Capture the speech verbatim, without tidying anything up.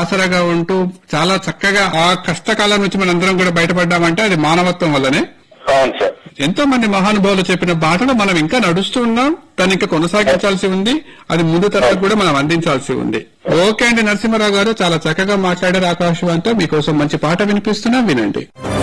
ఆసరాగా ఉంటూ చాలా చక్కగా ఆ కష్టకాలం నుంచి మనందరం కూడా బయటపడ్డామంటే అది మానవత్వం వల్లనే. అవును సార్. ఎంతో మంది మహానుభావులు చెప్పిన బాటలో మనం ఇంకా నడుస్తూ ఉన్నాం. దాన్ని ఇంకా కొనసాగించాల్సి ఉంది. అది ముందు తరాలకు కూడా మనం అందించాల్సి ఉంది. ఓకే అండి నరసింహారావు గారు, చాలా చక్కగా మాట్లాడారు. ఆకాశవాణితో మీకోసం మంచి పాట వినిపిస్తున్నా, వినండి.